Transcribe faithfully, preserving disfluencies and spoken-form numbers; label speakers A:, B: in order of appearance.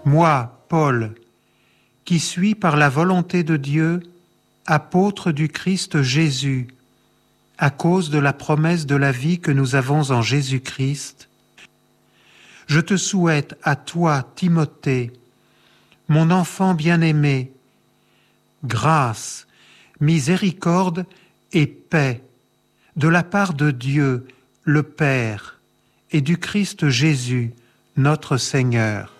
A: Moi, Paul, qui suis par la volonté de Dieu, apôtre du Christ Jésus, à cause de la promesse de la vie que nous avons en Jésus-Christ, je te souhaite à toi, Timothée, mon enfant bien-aimé, grâce, miséricorde et paix de la part de Dieu, le Père, et du Christ Jésus, notre Seigneur.